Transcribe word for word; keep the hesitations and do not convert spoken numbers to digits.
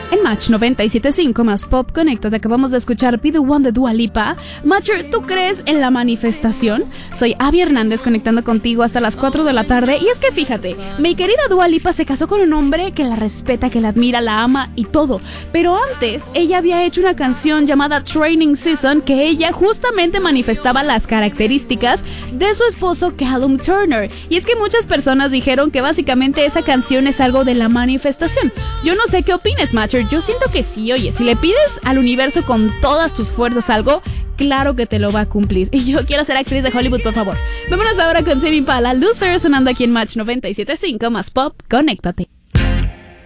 En Match noventa y siete punto cinco más Pop Conéctate acabamos de escuchar Be The One de Dua Lipa. Matcher, ¿tú crees en la manifestación? Soy Abby Hernández conectando contigo hasta las cuatro de la tarde. Y es que fíjate, mi querida Dua Lipa se casó con un hombre que la respeta, que la admira, la ama y todo. Pero antes, ella había hecho una canción llamada Training Season que ella justamente manifestaba las características de su esposo Callum Turner. Y es que muchas personas dijeron que básicamente esa canción es algo de la manifestación. Yo no sé qué opines, Matcher. Yo siento que sí. Oye, si le pides al universo con todas tus fuerzas algo, claro que te lo va a cumplir. Y yo quiero ser actriz de Hollywood, por favor. Vámonos ahora con Tame Impala, Loser, sonando aquí en Match noventa y siete punto cinco más Pop Conéctate.